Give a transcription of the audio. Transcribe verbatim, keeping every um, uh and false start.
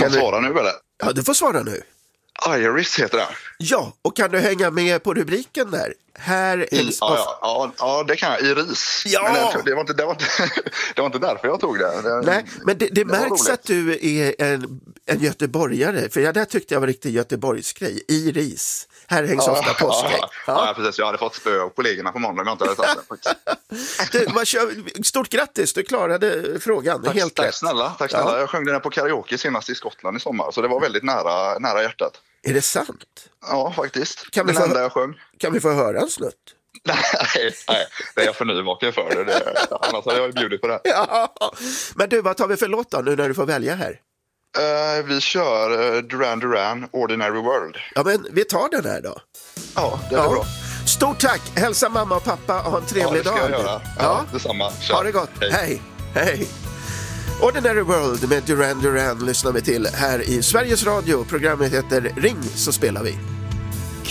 Kan man svara nu eller? Ja, du får svara nu. Iris heter den. Ja, och kan du hänga med på rubriken där? Här I, ja, ja, ja, ja, det kan jag. Iris. Ja! Men det, det, var inte, det, var inte, det var inte därför jag tog det. det Nej, men det, det, det märks roligt. att du är en, en göteborgare. För jag där tyckte jag var riktigt Göteborgsgrej. Iris. Här hängs ja, ofta påskägg. Ja, ja. ja, precis. Jag hade fått spö av kollegorna på måndag. Jag inte hade tagit det, du, man kör, stort grattis, du klarade frågan. Tack, helt tack rätt. snälla. Tack snälla. Ja. Jag sjöng den här på karaoke senast i Skottland i sommar. Så det var väldigt nära, nära hjärtat. Är det sant? Ja, faktiskt. Kan vi den få, enda jag sjöng. Kan vi få höra en snutt? Nej, nej, det är jag för nyvaken för. Det, det, annars hade jag bjudit på det. Ja. Men du, vad tar vi för låt då nu när du får välja här? Uh, vi kör uh, Duran Duran, Ordinary World. Ja, men vi tar den här då. Ja, det är ja. bra. Stort tack, hälsa mamma och pappa och ha en trevlig ja, det ska dag. Jag göra. Ja, ja, detsamma. Tja. Ha det gott, hej. hej, hej. Ordinary World med Duran Duran lyssnar vi till här i Sveriges Radio. Programmet heter Ring så spelar vi.